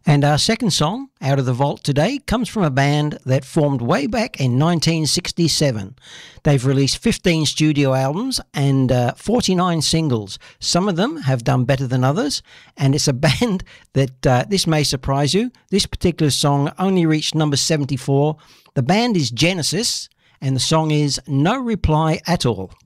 And our second song out of the vault today comes from a band that formed way back in 1967. They've released 15 studio albums and 49 singles. Some of them have done better than others, and it's a band that this may surprise you. This particular song only reached number 74. The band is Genesis, and the song is No Reply at All.